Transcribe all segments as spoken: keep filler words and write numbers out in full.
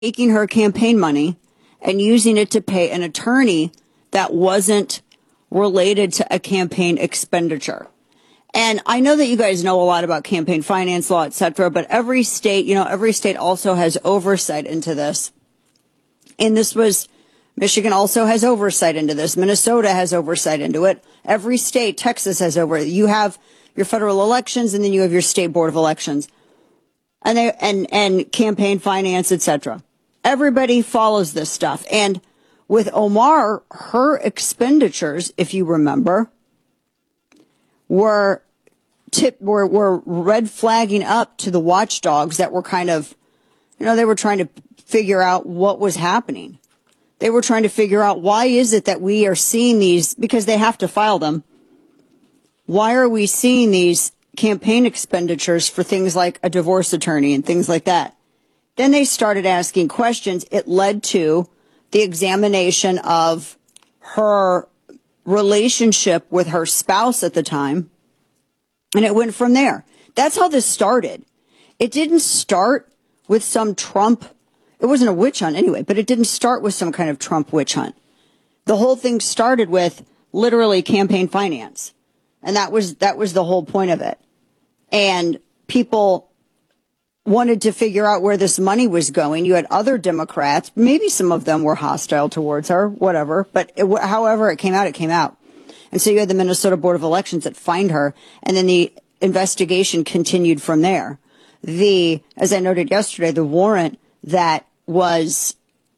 taking her campaign money and using it to pay an attorney that wasn't related to a campaign expenditure. And I know that you guys know a lot about campaign finance law, et cetera, but every state, you know, every state also has oversight into this. And this was, Michigan also has oversight into this. Minnesota has oversight into it. Every state, Texas has over, you have your federal elections and then you have your state board of elections and they, and, and campaign finance, et cetera. Everybody follows this stuff. And with Omar, her expenditures, if you remember, were tip were were red flagging up to the watchdogs that were kind of, you know, they were trying to figure out what was happening. They were trying to figure out, why is it that we are seeing these, because they have to file them. Why are we seeing these campaign expenditures for things like a divorce attorney and things like that? Then they started asking questions. It led to the examination of her relationship with her spouse at the time. And it went from there. That's how this started. It didn't start with some Trump. It wasn't a witch hunt anyway, but it didn't start with some kind of Trump witch hunt. The whole thing started with literally campaign finance. And that was, that was the whole point of it. And people wanted to figure out where this money was going. You had other Democrats, maybe some of them were hostile towards her, whatever, but it, however it came out, it came out. And so you had the Minnesota Board of Elections that fined her, and then the investigation continued from there. The, as I noted yesterday, the warrant that was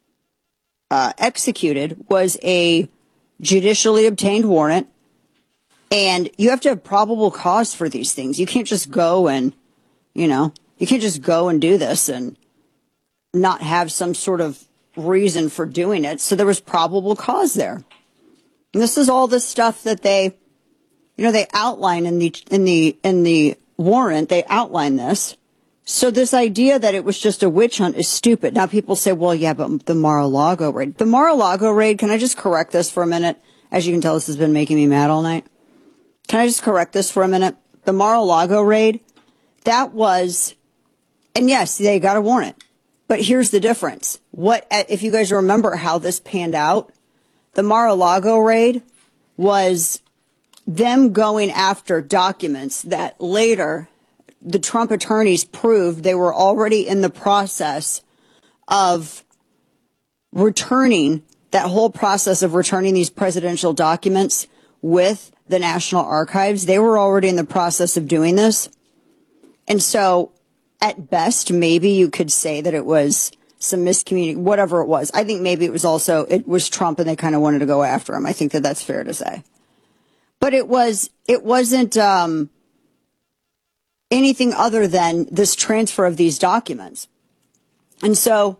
uh, executed was a judicially obtained warrant, and you have to have probable cause for these things. You can't just go and, you know, you can't just go and do this and not have some sort of reason for doing it. So there was probable cause there. And this is all the stuff that they, you know, they outline in the, in the, in the warrant. They outline this. So this idea that it was just a witch hunt is stupid. Now people say, well, yeah, but the Mar-a-Lago raid, the Mar-a-Lago raid, can I just correct this for a minute? As you can tell, this has been making me mad all night. Can I just correct this for a minute? The Mar-a-Lago raid, that was, and yes, they got a warrant, but here's the difference. What, if you guys remember how this panned out, the Mar-a-Lago raid was them going after documents that later the Trump attorneys proved they were already in the process of returning, that whole process of returning these presidential documents with the National Archives. They were already in the process of doing this. And so at best, maybe you could say that it was some miscommunication, whatever it was. I think maybe it was also, it was Trump and they kind of wanted to go after him. I think that that's fair to say. But it was, it wasn't um, anything other than this transfer of these documents. And so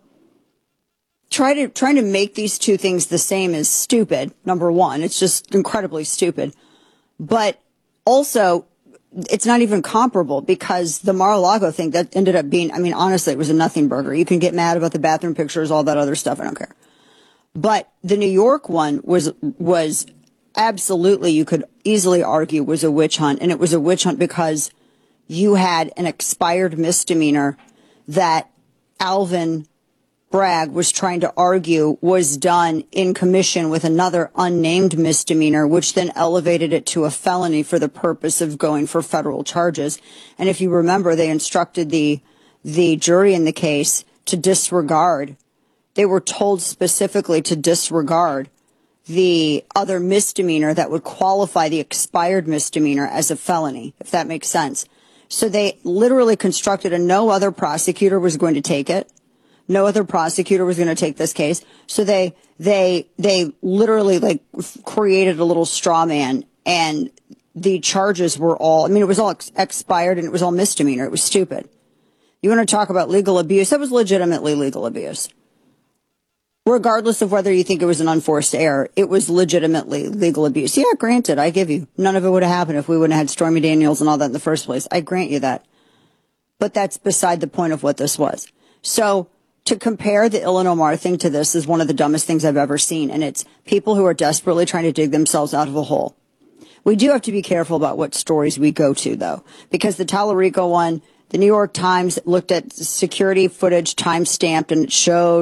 try to, trying to make these two things the same is stupid, number one. It's just incredibly stupid. But also, it's not even comparable, because the Mar-a-Lago thing that ended up being, I mean, honestly, it was a nothing burger. You can get mad about the bathroom pictures, all that other stuff. I don't care. But the New York one was, was absolutely, you could easily argue, was a witch hunt. And it was a witch hunt because you had an expired misdemeanor that Alvin Bragg was trying to argue was done in commission with another unnamed misdemeanor, which then elevated it to a felony for the purpose of going for federal charges. And if you remember, they instructed the the jury in the case to disregard. They were told specifically to disregard the other misdemeanor that would qualify the expired misdemeanor as a felony, if that makes sense. So they literally constructed, and no other prosecutor was going to take it. No other prosecutor was going to take this case. So they, they, they literally like created a little straw man, and the charges were all, I mean, it was all ex- expired and it was all misdemeanor. It was stupid. You want to talk about legal abuse? That was legitimately legal abuse. Regardless of whether you think it was an unforced error, it was legitimately legal abuse. Yeah, granted, I give you. None of it would have happened if we wouldn't have had Stormy Daniels and all that in the first place. I grant you that. But that's beside the point of what this was. So to compare the Ilhan Omar thing to this is one of the dumbest things I've ever seen. And it's people who are desperately trying to dig themselves out of a hole. We do have to be careful about what stories we go to, though, because the Tallarico one, the New York Times looked at security footage time stamped and it showed